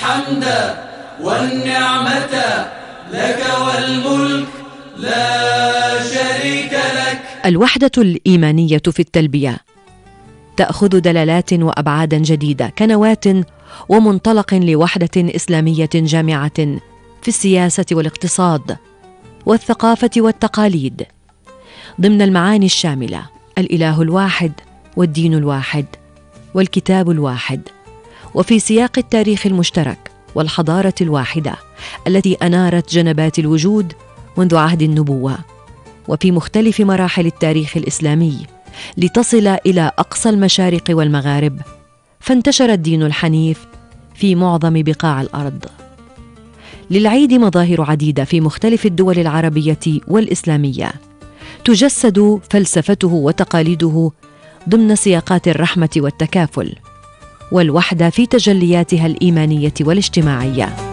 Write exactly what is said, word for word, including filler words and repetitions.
الحمد والنعمة لك والملك لا شريك لك. الوحدة الإيمانية في التلبية تأخذ دلالات وأبعاد جديدة كنواة ومنطلق لوحدة إسلامية جامعة في السياسة والاقتصاد والثقافة والتقاليد، ضمن المعاني الشاملة: الإله الواحد والدين الواحد والكتاب الواحد، وفي سياق التاريخ المشترك والحضارة الواحدة التي أنارت جنبات الوجود منذ عهد النبوة وفي مختلف مراحل التاريخ الإسلامي لتصل إلى أقصى المشارق والمغارب، فانتشر الدين الحنيف في معظم بقاع الأرض. للعيد مظاهر عديدة في مختلف الدول العربية والإسلامية تجسد فلسفته وتقاليده ضمن سياقات الرحمة والتكافل والوحدة في تجلياتها الإيمانية والاجتماعية.